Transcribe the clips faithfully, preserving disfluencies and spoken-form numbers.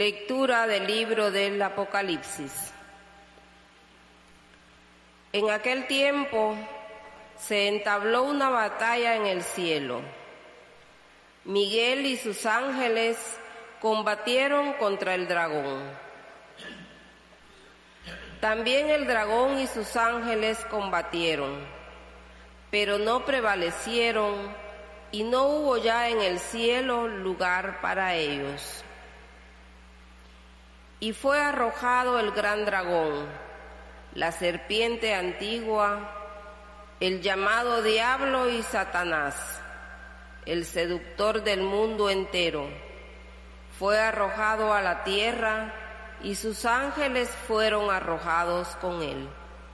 Lectura del libro del Apocalipsis. En aquel tiempo se entabló una batalla en el cielo. Miguel y sus ángeles combatieron contra el dragón. También el dragón y sus ángeles combatieron, pero no prevalecieron y no hubo ya en el cielo lugar para ellos. Y fue arrojado el gran dragón, la serpiente antigua, el llamado Diablo y Satanás, el seductor del mundo entero. Fue arrojado a la tierra y sus ángeles fueron arrojados con él.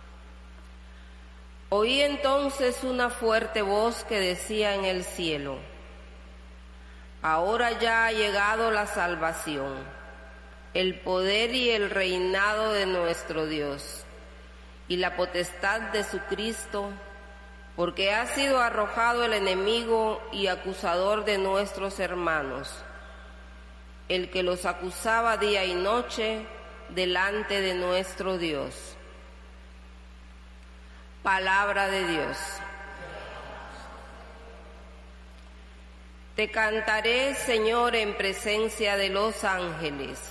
Oí entonces una fuerte voz que decía en el cielo: ahora ya ha llegado la salvación, el poder y el reinado de nuestro Dios, y la potestad de su Cristo, porque ha sido arrojado el enemigo y acusador de nuestros hermanos, el que los acusaba día y noche delante de nuestro Dios. Palabra de Dios. Te cantaré, Señor, en presencia de los ángeles.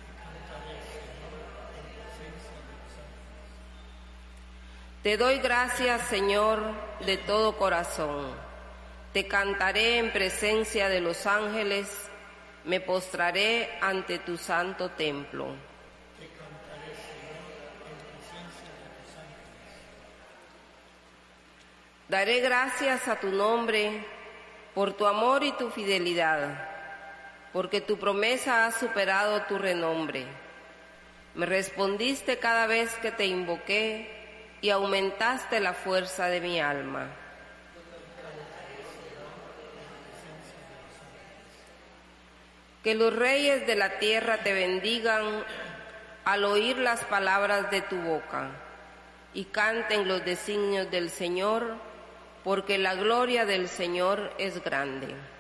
Te doy gracias, Señor, de todo corazón. Te cantaré en presencia de los ángeles, me postraré ante tu santo templo. Te cantaré, Señor, en presencia de tus ángeles. Daré gracias a tu nombre por tu amor y tu fidelidad, porque tu promesa ha superado tu renombre. Me respondiste cada vez que te invoqué y aumentaste la fuerza de mi alma. Que los reyes de la tierra te bendigan al oír las palabras de tu boca, y canten los designios del Señor, porque la gloria del Señor es grande.